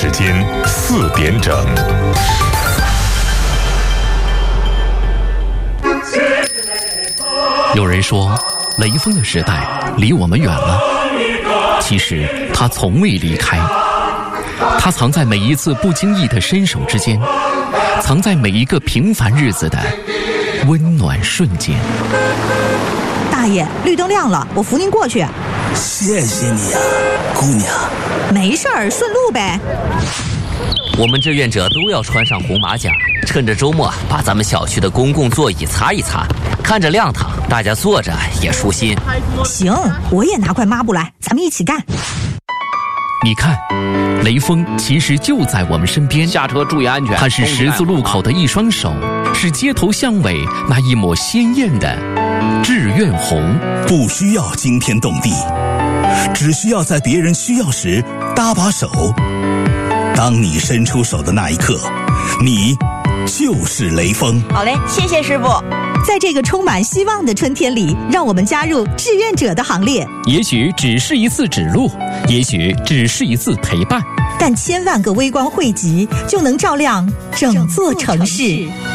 时间4点整。 有人说，雷锋的时代离我们远了，其实他从未离开，他藏在每一次不经意的伸手之间，藏在每一个平凡日子的温暖瞬间。 大爷，绿灯亮了，我扶您过去。 谢谢你啊，姑娘。 没事儿，顺路呗。 我们志愿者都要穿上红马甲，趁着周末把咱们小区的公共座椅擦一擦，看着亮堂，大家坐着也舒心。 行，我也拿块抹布来，咱们一起干。 你看，雷锋其实就在我们身边， 下车注意安全。 他是十字路口的一双手，是街头巷尾那一抹鲜艳的志愿红。 不需要惊天动地，只需要在别人需要时搭把手。当你伸出手的那一刻，你就是雷锋。 好嘞，谢谢师傅。 在这个充满希望的春天里，让我们加入志愿者的行列。 也许只是一次指路，也许只是一次陪伴， 但千万个微光汇集，就能照亮整座城市。